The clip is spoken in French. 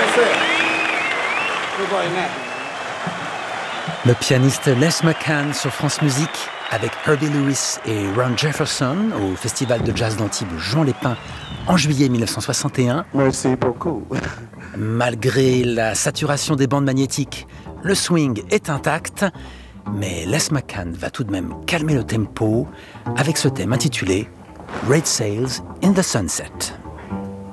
Le pianiste Les McCann sur France Musique avec Herbie Lewis et Ron Jefferson au Festival de Jazz d'Antibes Jean Lépin en juillet 1961. Merci beaucoup. Malgré la saturation des bandes magnétiques, le swing est intact, mais Les McCann va tout de même calmer le tempo avec ce thème intitulé Great Sails in the Sunset.